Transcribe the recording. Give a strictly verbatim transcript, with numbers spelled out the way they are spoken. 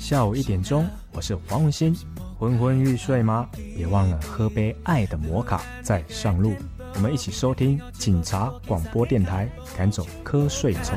下午一点钟，我是黄文欣。昏昏欲睡吗？别忘了喝杯爱的摩卡再上路。我们一起收听警察广播电台，赶走瞌睡虫。